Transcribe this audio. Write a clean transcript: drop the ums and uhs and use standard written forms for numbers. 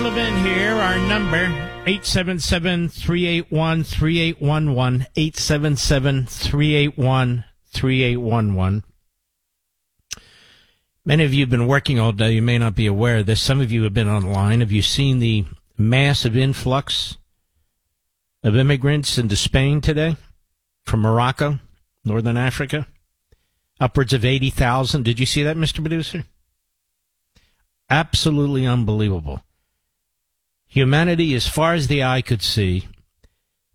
Sullivan here, our number, 877-381-3811, 877-381-3811. Many of you have been working all day. You may not be aware of this. Some of you have been online. Have you seen the massive influx of immigrants into Spain today from Morocco, Northern Africa? Upwards of 80,000. Did you see that, Mr. Producer? Absolutely unbelievable. Humanity, as far as the eye could see,